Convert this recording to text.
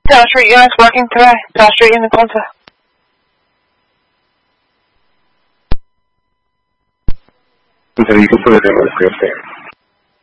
Down Street units working today. Down Street unit Delta. So you can put it in with your